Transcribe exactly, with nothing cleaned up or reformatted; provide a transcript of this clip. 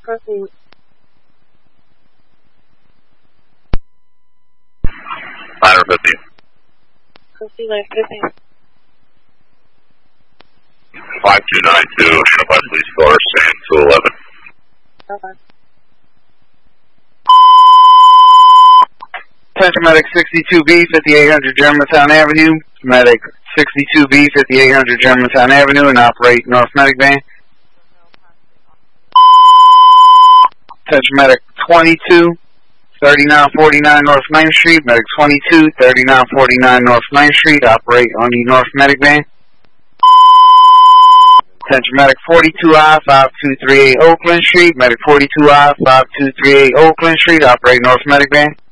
Proceed. nine fifty. Proceed, nine fifty. five two nine two, Unified Police Force, and two eleven. Okay. Attention Medic sixty-two B, fifty-eight hundred Germantown Avenue. Medic sixty-two B, fifty-eight hundred Germantown Avenue, and operate North Medic Van. Attention Medic twenty-two, thirty-nine forty-nine North Main Street. Medic twenty-two, thirty-nine forty-nine North Main Street, operate on the North Medic Van. Attention Medic forty-two I, five two three eight Oakland Street. Medic forty-two I, five two three eight Oakland Street, operate North Medic Van.